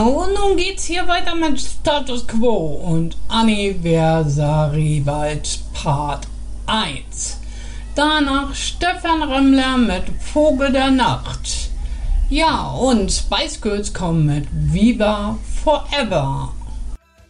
und nun geht's hier weiter mit Status Quo und Anniversary-Wald Part 1. Danach Stefan Remmler mit Vogel der Nacht. Ja, und Spice Girls kommen mit Viva Forever.